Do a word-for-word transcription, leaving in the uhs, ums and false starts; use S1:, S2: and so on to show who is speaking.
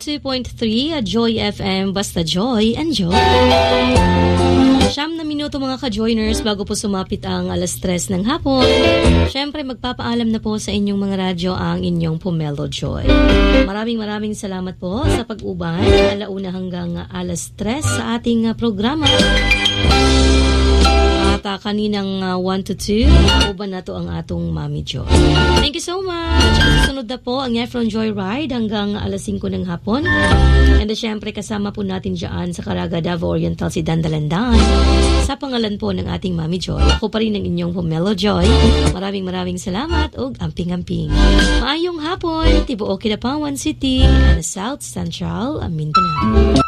S1: two point three Joy F M, basta Joy and Joy. Siyam na minuto mga ka-joiners bago po sumapit ang alas tres ng hapon. Siyempre magpapaalam na po sa inyong mga radyo ang inyong Pomelo Joy. Maraming maraming salamat po sa pag-ubay alauna hanggang alas tres sa ating uh, programa. At uh, kaninang uh, one to two, uban na to ang atong Mami Joy. Thank you so much. Sunod na po ang Efron Joy Ride hanggang alas singko ng hapon. And uh, syempre kasama po natin dyan sa Caraga, Davao Oriental si Dandalandan. Sa pangalan po ng ating Mami Joy, ako pa rin ang inyong Pomelo Joy. Maraming maraming salamat o amping-amping. Maayong hapon, Tibuok, Kidapawan City, and South Central, Mindanao.